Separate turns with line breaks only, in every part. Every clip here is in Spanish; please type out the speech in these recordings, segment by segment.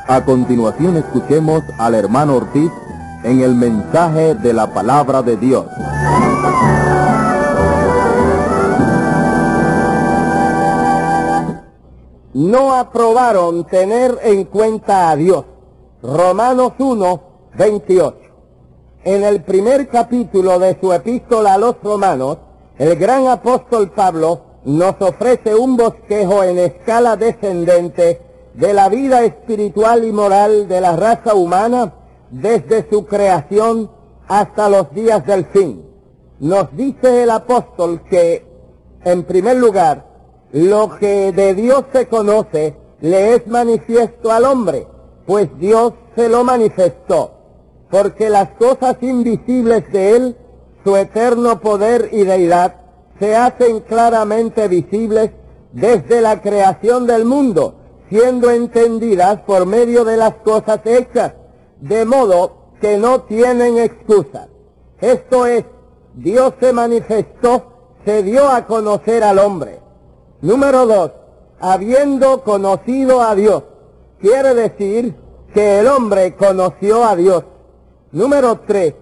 A continuación escuchemos al hermano Ortiz en el mensaje de la palabra de Dios.
No aprobaron tener en cuenta a Dios. Romanos 1, 28. En el primer capítulo de su epístola a los romanos, el gran apóstol Pablo nos ofrece un bosquejo en escala descendente de la vida espiritual y moral de la raza humana desde su creación hasta los días del fin. Nos dice el apóstol que, en primer lugar, lo que de Dios se conoce le es manifiesto al hombre, pues Dios se lo manifestó, porque las cosas invisibles de Él, su eterno poder y deidad, se hacen claramente visibles desde la creación del mundo, siendo entendidas por medio de las cosas hechas, de modo que no tienen excusa. Esto es, Dios se manifestó, se dio a conocer al hombre. Número 2, habiendo conocido a Dios, quiere decir que el hombre conoció a Dios. Número 3,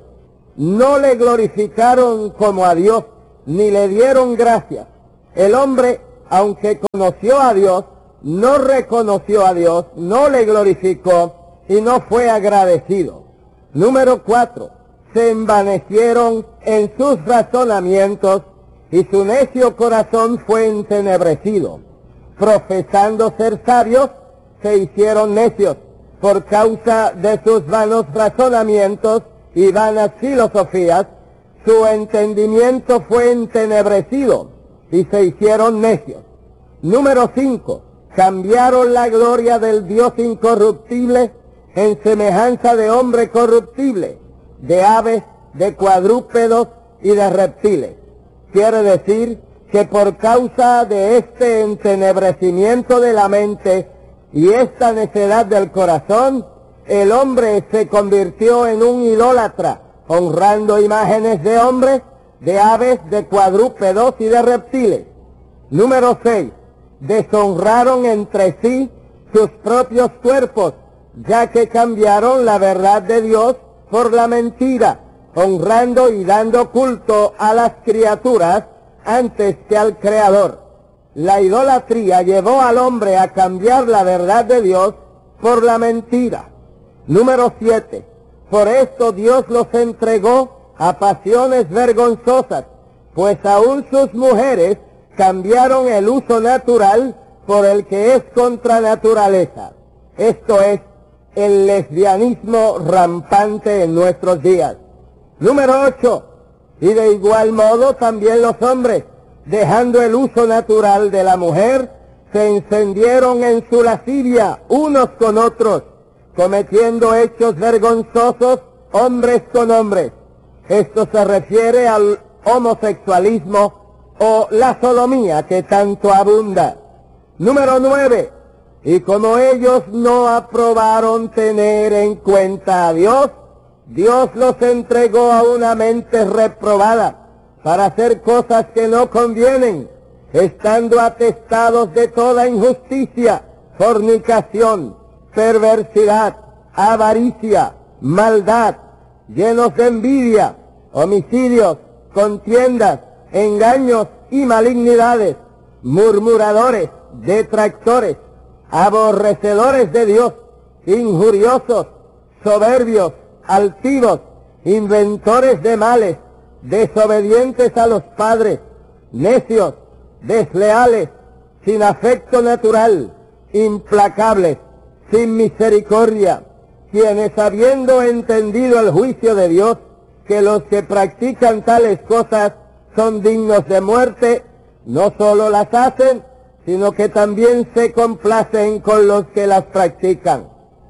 no le glorificaron como a Dios, ni le dieron gracias. El hombre, aunque conoció a Dios, no reconoció a Dios, no le glorificó y no fue agradecido. Número 4, se envanecieron en sus razonamientos y su necio corazón fue entenebrecido. Profesando ser sabios, se hicieron necios por causa de sus vanos razonamientos y vanas filosofías. Su entendimiento fue entenebrecido y se hicieron necios. Número 5, cambiaron la gloria del Dios incorruptible en semejanza de hombre corruptible, de aves, de cuadrúpedos y de reptiles. Quiere decir que por causa de este entenebrecimiento de la mente y esta necedad del corazón, el hombre se convirtió en un idólatra, honrando imágenes de hombres, de aves, de cuadrúpedos y de reptiles. Número 6, deshonraron entre sí sus propios cuerpos, ya que cambiaron la verdad de Dios por la mentira, honrando y dando culto a las criaturas antes que al Creador. La idolatría llevó al hombre a cambiar la verdad de Dios por la mentira. Número 7. Por esto Dios los entregó a pasiones vergonzosas, pues aún sus mujeres cambiaron el uso natural por el que es contra naturaleza. Esto es el lesbianismo rampante en nuestros días. Número 8. Y de igual modo también los hombres, dejando el uso natural de la mujer, se encendieron en su lascivia unos con otros, cometiendo hechos vergonzosos hombres con hombres. Esto se refiere al homosexualismo o la sodomía que tanto abunda. Número 9. Y como ellos no aprobaron tener en cuenta a Dios, Dios los entregó a una mente reprobada para hacer cosas que no convienen, estando atestados de toda injusticia, fornicación, perversidad, avaricia, maldad, llenos de envidia, homicidios, contiendas, engaños y malignidades, murmuradores, detractores, aborrecedores de Dios, injuriosos, soberbios, altivos, inventores de males, desobedientes a los padres, necios, desleales, sin afecto natural, implacables, sin misericordia, quienes habiendo entendido el juicio de Dios, que los que practican tales cosas son dignos de muerte, no solo las hacen, sino que también se complacen con los que las practican.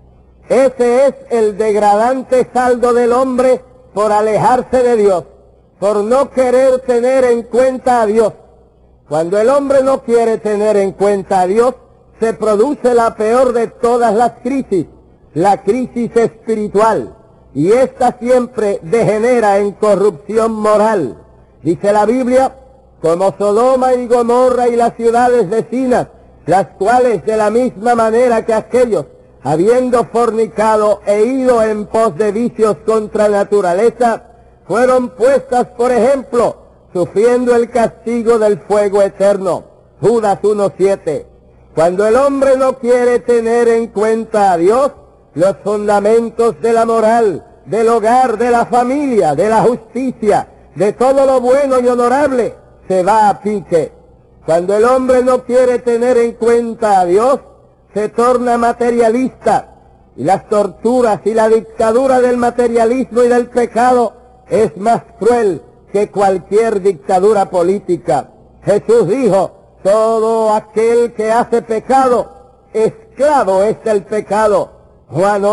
Ese es el degradante saldo del hombre por alejarse de Dios, por no querer tener en cuenta a Dios. Cuando el hombre no quiere tener en cuenta a Dios, se produce la peor de todas las crisis, la crisis espiritual, y esta siempre degenera en corrupción moral. Dice la Biblia, como Sodoma y Gomorra y las ciudades vecinas, las cuales de la misma manera que aquellos habiendo fornicado e ido en pos de vicios contra naturaleza, fueron puestas por ejemplo, sufriendo el castigo del fuego eterno. Judas 1:7. Cuando el hombre no quiere tener en cuenta a Dios, los fundamentos de la moral, del hogar, de la familia, de la justicia, de todo lo bueno y honorable, se va a pique. Cuando el hombre no quiere tener en cuenta a Dios, se torna materialista, y las torturas y la dictadura del materialismo y del pecado es más cruel que cualquier dictadura política. Jesús dijo, todo aquel que hace pecado, esclavo es del pecado. Juan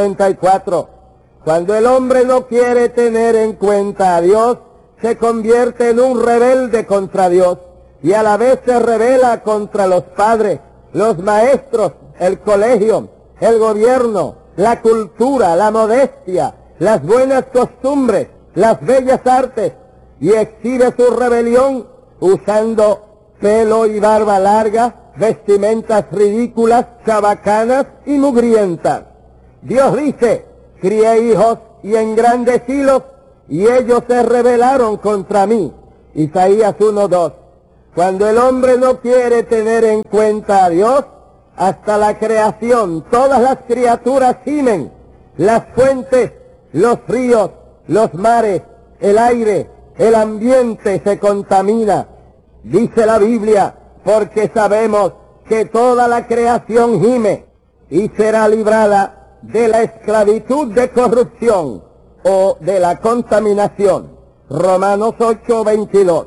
8:34. Cuando el hombre no quiere tener en cuenta a Dios, se convierte en un rebelde contra Dios, y a la vez se rebela contra los padres, los maestros, el colegio, el gobierno, la cultura, la modestia, las buenas costumbres, las bellas artes, y exhibe su rebelión usando pelo y barba larga, vestimentas ridículas, chabacanas y mugrientas. Dios dice, crié hijos y engrandecílos, y ellos se rebelaron contra mí. Isaías 1:2. Cuando el hombre no quiere tener en cuenta a Dios, hasta la creación, todas las criaturas gimen, las fuentes, los ríos, los mares, el aire, el ambiente se contamina. Dice la Biblia, porque sabemos que toda la creación gime y será librada de la esclavitud de corrupción o de la contaminación. Romanos 8:22.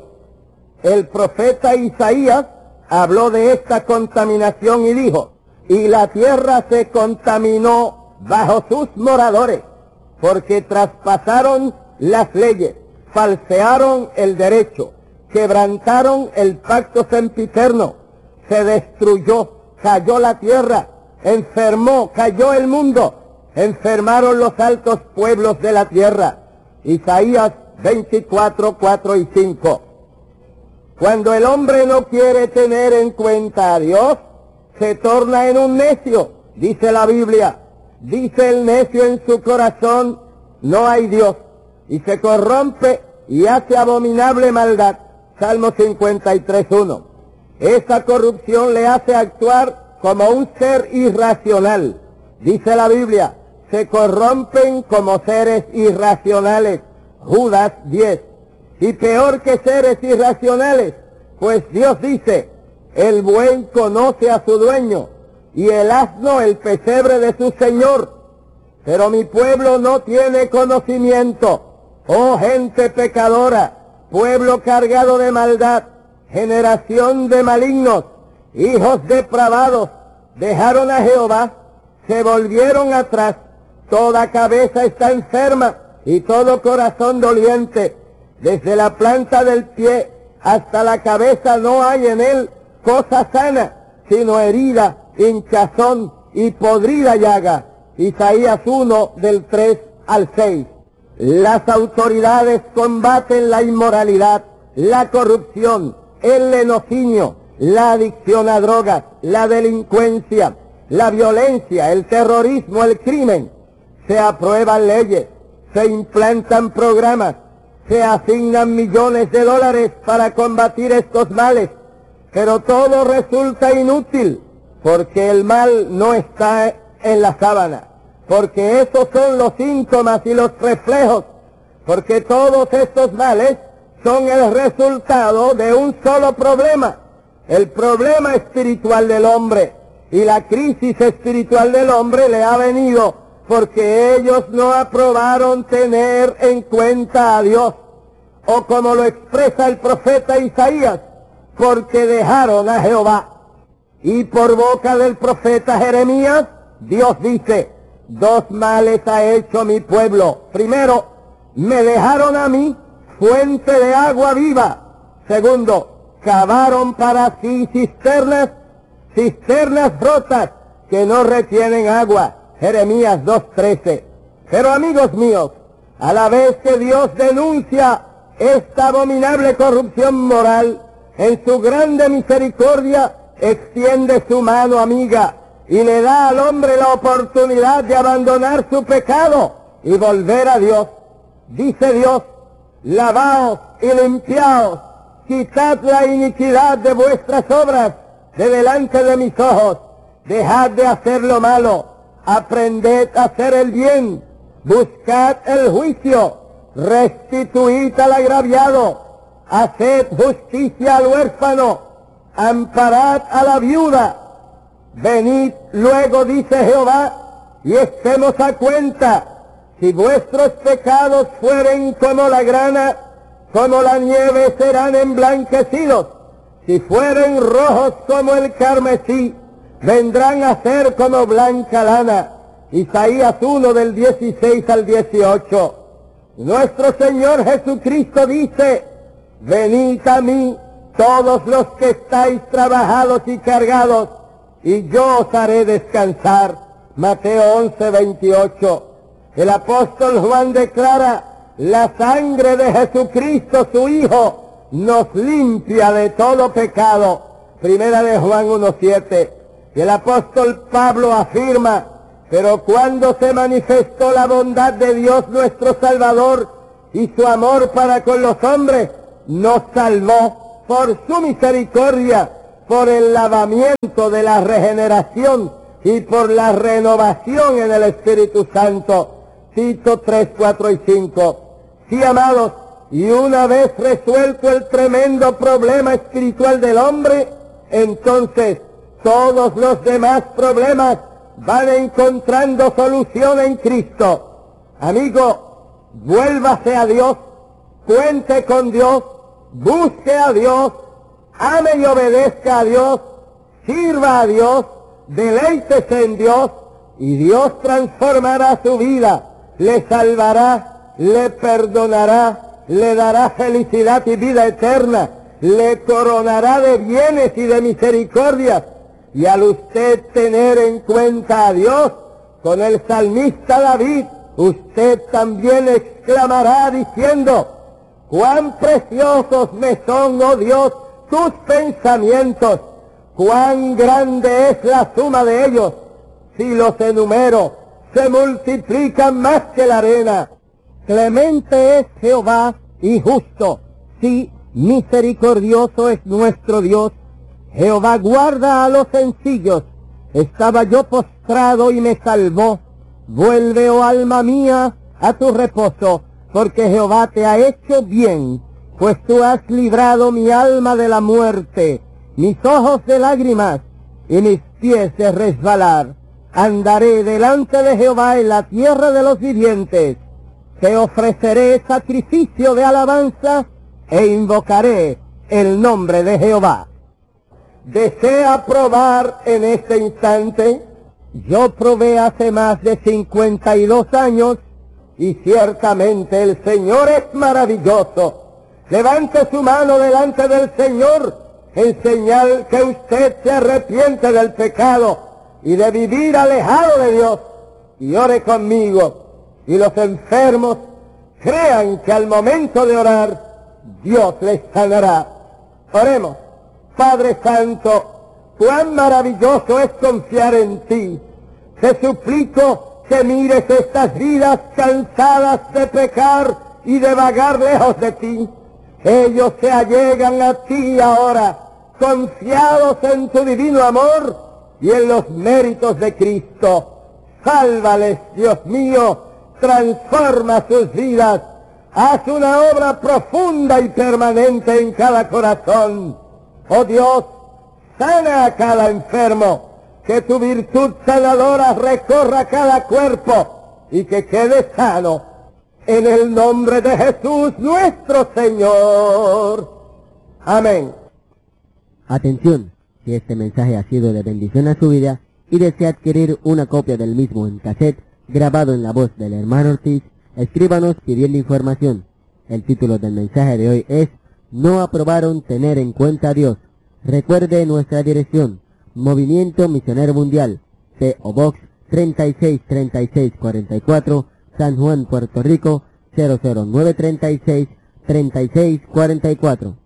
El profeta Isaías habló de esta contaminación y dijo, y la tierra se contaminó bajo sus moradores, porque traspasaron las leyes, falsearon el derecho, quebrantaron el pacto sempiterno, se destruyó, cayó la tierra, enfermó, cayó el mundo, enfermaron los altos pueblos de la tierra. Isaías 24:4 y 5. Cuando el hombre no quiere tener en cuenta a Dios, se torna en un necio, dice la Biblia. Dice el necio en su corazón, no hay Dios, y se corrompe y hace abominable maldad. Salmo 53:1. Esta corrupción le hace actuar como un ser irracional. Dice la Biblia, se corrompen como seres irracionales. Judas 10. Y peor que seres irracionales, pues Dios dice, el buey conoce a su dueño, y el asno el pesebre de su señor. Pero mi pueblo no tiene conocimiento. Oh gente pecadora, pueblo cargado de maldad, generación de malignos, hijos depravados, dejaron a Jehová, se volvieron atrás, toda cabeza está enferma y todo corazón doliente. Desde la planta del pie hasta la cabeza no hay en él cosa sana, sino herida, hinchazón y podrida llaga. Isaías 1:3-6. Las autoridades combaten la inmoralidad, la corrupción, el lenocinio, la adicción a drogas, la delincuencia, la violencia, el terrorismo, el crimen. Se aprueban leyes, se implantan programas, se asignan millones de dólares para combatir estos males, pero todo resulta inútil, porque el mal no está en la sábana, porque esos son los síntomas y los reflejos, porque todos estos males son el resultado de un solo problema, el problema espiritual del hombre, y la crisis espiritual del hombre le ha venido porque ellos no aprobaron tener en cuenta a Dios, o como lo expresa el profeta Isaías, porque dejaron a Jehová. Y por boca del profeta Jeremías, Dios dice, dos males ha hecho mi pueblo. Primero, me dejaron a mí fuente de agua viva. Segundo, cavaron para sí cisternas rotas que no retienen agua. Jeremías 2:13. Pero amigos míos, a la vez que Dios denuncia esta abominable corrupción moral, en su grande misericordia extiende su mano amiga y le da al hombre la oportunidad de abandonar su pecado y volver a Dios. Dice Dios: lavaos y limpiaos, quitad la iniquidad de vuestras obras de delante de mis ojos, dejad de hacer lo malo, aprended a hacer el bien, buscad el juicio, restituid al agraviado, haced justicia al huérfano, amparad a la viuda. Venid luego, dice Jehová, y estemos a cuenta. Si vuestros pecados fueren como la grana, como la nieve serán emblanquecidos. Si fueren rojos como el carmesí, vendrán a ser como blanca lana. Isaías 1 del 16 al 18. Nuestro Señor Jesucristo dice: venid a mí todos los que estáis trabajados y cargados, y yo os haré descansar. Mateo 11, 28. El apóstol Juan declara: la sangre de Jesucristo, su Hijo, nos limpia de todo pecado. Primera de Juan 1:7. Y el apóstol Pablo afirma: pero cuando se manifestó la bondad de Dios nuestro Salvador y su amor para con los hombres, nos salvó por su misericordia, por el lavamiento de la regeneración y por la renovación en el Espíritu Santo. Tito 3, 4 y 5. Sí, amados, y una vez resuelto el tremendo problema espiritual del hombre, entonces todos los demás problemas van encontrando solución en Cristo. Amigo, vuélvase a Dios, cuente con Dios, busque a Dios, ame y obedezca a Dios, sirva a Dios, deleítese en Dios, y Dios transformará su vida, le salvará, le perdonará, le dará felicidad y vida eterna, le coronará de bienes y de misericordias. Y al usted tener en cuenta a Dios, con el salmista David, usted también exclamará diciendo: cuán preciosos me son, oh Dios, tus pensamientos, cuán grande es la suma de ellos. Si los enumero, se multiplican más que la arena. Clemente es Jehová y justo, sí, misericordioso es nuestro Dios. Jehová guarda a los sencillos. Estaba yo postrado y me salvó. Vuelve, oh alma mía, a tu reposo, porque Jehová te ha hecho bien, pues tú has librado mi alma de la muerte, mis ojos de lágrimas y mis pies de resbalar. Andaré delante de Jehová en la tierra de los vivientes. Te ofreceré sacrificio de alabanza e invocaré el nombre de Jehová. ¿Desea probar en este instante? Yo probé hace más de 52 años y ciertamente el Señor es maravilloso. Levante su mano delante del Señor en señal que usted se arrepiente del pecado y de vivir alejado de Dios, y ore conmigo. Y los enfermos crean que al momento de orar Dios les sanará. Oremos. Padre Santo, cuán maravilloso es confiar en ti. Te suplico que mires estas vidas cansadas de pecar y de vagar lejos de ti. Ellos se allegan a ti ahora, confiados en tu divino amor y en los méritos de Cristo. Sálvales, Dios mío, transforma sus vidas, haz una obra profunda y permanente en cada corazón. Oh Dios, sana a cada enfermo, que tu virtud sanadora recorra cada cuerpo y que quede sano, en el nombre de Jesús nuestro Señor. Amén.
Atención, si este mensaje ha sido de bendición a su vida y desea adquirir una copia del mismo en cassette, grabado en la voz del hermano Ortiz, escríbanos pidiendo información. El título del mensaje de hoy es: no aprobaron tener en cuenta a Dios. Recuerde nuestra dirección: Movimiento Misionero Mundial, P.O. Box 363644, San Juan, Puerto Rico 00936, 3644.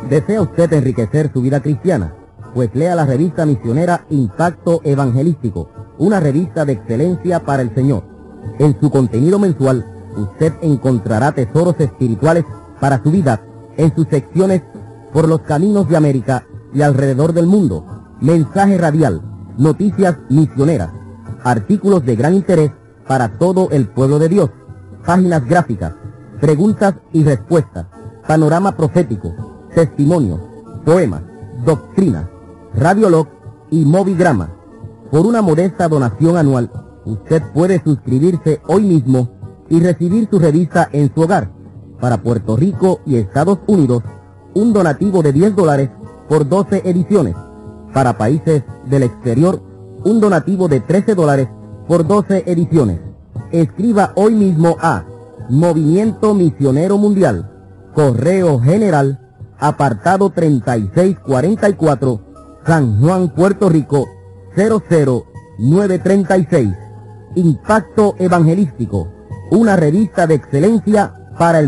¿Desea usted enriquecer su vida cristiana? Pues lea la revista misionera Impacto Evangelístico, una revista de excelencia para el Señor. En su contenido mensual, usted encontrará tesoros espirituales para su vida en sus secciones por los caminos de América y alrededor del mundo, mensaje radial, noticias misioneras, artículos de gran interés para todo el pueblo de Dios, páginas gráficas, preguntas y respuestas, panorama profético, testimonios, poemas, doctrinas, radiolog y movigrama. Por una modesta donación anual, usted puede suscribirse hoy mismo y recibir su revista en su hogar. Para Puerto Rico y Estados Unidos, un donativo de $10 por 12 ediciones. Para países del exterior, un donativo de $13 por 12 ediciones. Escriba hoy mismo a Movimiento Misionero Mundial, Correo General, apartado 3644, San Juan, Puerto Rico, 00936. Impacto Evangelístico, una revista de excelencia para el